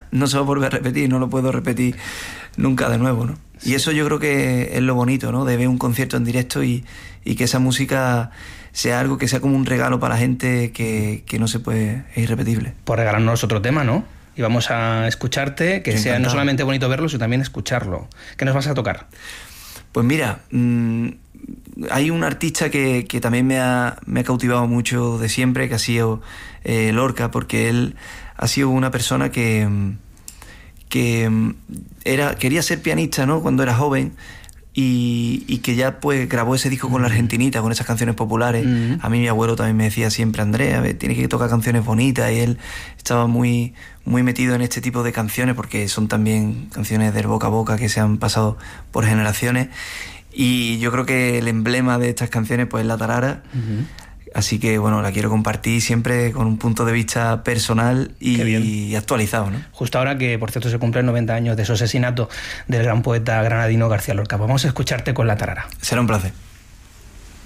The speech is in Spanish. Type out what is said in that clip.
no se va a volver a repetir, no lo puedo repetir nunca de nuevo, ¿no? Sí. Y eso yo creo que es lo bonito, ¿no? De ver un concierto en directo y que esa música sea algo que sea como un regalo para la gente que no se puede, es irrepetible. Por regalarnos otro tema, ¿no? Y vamos a escucharte, que sea no solamente bonito verlo, sino también escucharlo. ¿Qué nos vas a tocar? Pues mira, hay un artista que también me ha cautivado mucho de siempre, que ha sido Lorca, porque él ha sido una persona que quería ser pianista, ¿no? Cuando era joven, y que ya pues grabó ese disco con la Argentinita, con esas canciones populares. A mí mi abuelo también me decía siempre: Andrés, a ver, tienes que tocar canciones bonitas, y él estaba muy, muy metido en este tipo de canciones porque son también canciones del boca a boca que se han pasado por generaciones, y yo creo que el emblema de estas canciones pues es la tarara. Así que bueno, la quiero compartir siempre con un punto de vista personal y actualizado, ¿no? Justo ahora que, por cierto, se cumplen 90 años de su asesinato del gran poeta granadino García Lorca. Vamos a escucharte con la tarara. Será un placer.